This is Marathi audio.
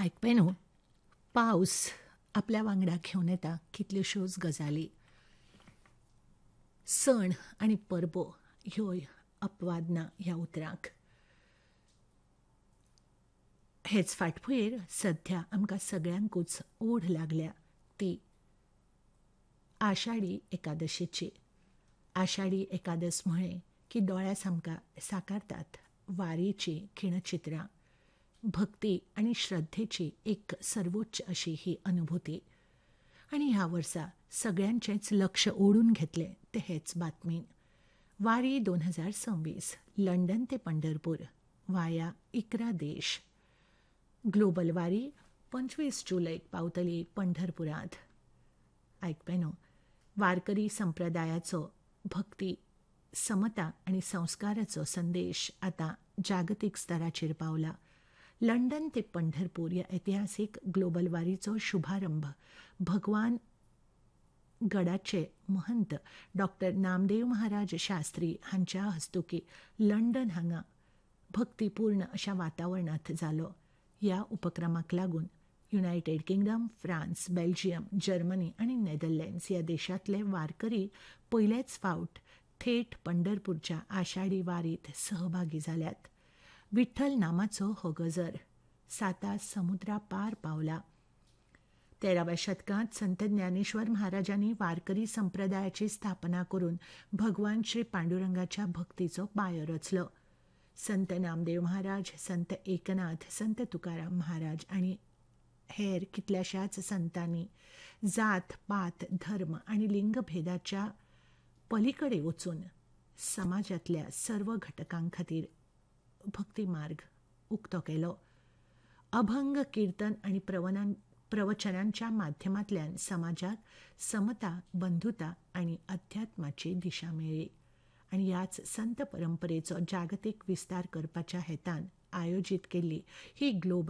आयकपे न्हू, पावस आपल्या वांगडा घेवन येता कितल्योश्योच गजाली. सण आनी परबो ह्योय अपवाद ना ह्या उतराक. हेच फाटभुंयेर सध्या आमकां सगळ्यांकूच ओढ लागल्या ती आषाढी एकादशीची. आषाढी एकादस म्हळें की दोळ्या आमकां साकारतात वारीची खिणचित्रां, भक्ती आनी श्रद्धेची एक सर्वोच्च अशी ही अनुभूती. आनी ह्या वर्सा सगळ्यांचेंच लक्ष ओडून घेतलें तें हेच बातमीन. वारी 2026 लंडन ते पंढरपूर वाया 11 देश. ग्लोबल वारी 25 जुलैक पावतली पंढरपुरांत. आयकपेनो, वारकरी संप्रदायाचो भक्ती, समता आनी संस्काराचो संदेश आतां जागतीक स्तराचेर पावला. लंडन ते पंढरपूर ह्या ऐतिहासीक ग्लोबल वारीचो शुभारंभ भगवान गडाचे महंत डॉक्टर नामदेव महाराज शास्त्री हांच्या हस्तुकी लंडन हांगा भक्तीपूर्ण अशा वातावरणांत जालो. ह्या उपक्रमाक लागून United kingdom, France, Belgium, Germany आनी नेदरलँड्स ह्या देशांतले वारकरी पयलेच फावट थेट पंढरपूरच्या आषाढी वारीत सहभागी जाल्यात. विठ्ठल नामाचो हो गजर साता समुद्रा पार पावला. 13व्या शतकांत संत ज्ञानेश्वर महाराजांनी वारकरी संप्रदायाची स्थापना करून भगवान श्री पांडुरंगाच्या भक्तीचो पायो रचलो. संत नामदेव महाराज, संत एकनाथ, संत तुकाराम महाराज आनी हेर कितल्याशाच संतांनी जात, पात, धर्म आनी लिंगभेदाच्या पलीकडे वचून समाजांतल्या सर्व घटकां खातीर भक्ती मार्ग उक्तो केलो. अभंग, कीर्तन आनी प्रवचनांच्या माध्यमांतल्यान समाजाक समता, बंधुता आनी अध्यात्माची दिशा मेळ्ळी. आनी ह्याच संत परंपरेचो जागतीक विस्तार करपाच्या हेतान आयोजीत केल्ली ही ग्लोबल